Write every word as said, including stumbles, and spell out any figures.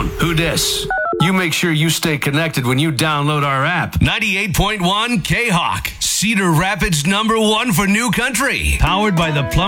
down. Who dis? You make sure you stay connected when you download our app. ninety-eight point one K-Hawk, Cedar Rapids number one for new country. Powered by the Plum